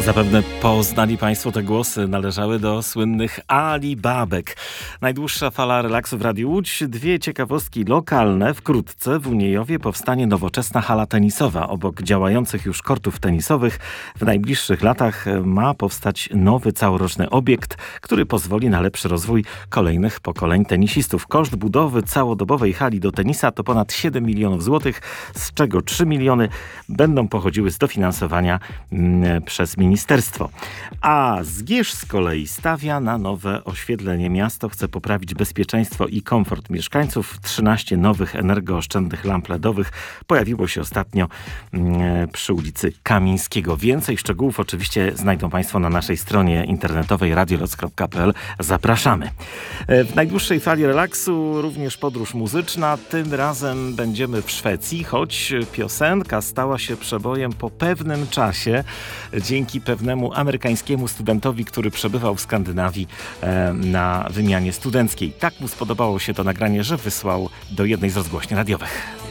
Zapewne poznali Państwo te głosy, należały do słynnych Alibabek. Najdłuższa fala relaksu w Radiu Łódź. Dwie ciekawostki lokalne. Wkrótce w Uniejowie powstanie nowoczesna hala tenisowa. Obok działających już kortów tenisowych w najbliższych latach ma powstać nowy całoroczny obiekt, który pozwoli na lepszy rozwój kolejnych pokoleń tenisistów. Koszt budowy całodobowej hali do tenisa to ponad 7 milionów złotych, z czego 3 miliony będą pochodziły z dofinansowania przez ministerstwo. A Zgierz z kolei stawia na nowe oświetlenie. Miasto chce poprawić bezpieczeństwo i komfort mieszkańców. 13 nowych energooszczędnych lamp LEDowych pojawiło się ostatnio przy ulicy Kamińskiego. Więcej szczegółów oczywiście znajdą Państwo na naszej stronie internetowej radioloc.pl. Zapraszamy. W najdłuższej fali relaksu również podróż muzyczna. Tym razem będziemy w Szwecji, choć piosenka stała się przebojem po pewnym czasie dzięki pewnemu amerykańskiemu studentowi, który przebywał w Skandynawii na wymianie studenckiej. Tak mu spodobało się to nagranie, że wysłał do jednej z rozgłośni radiowych.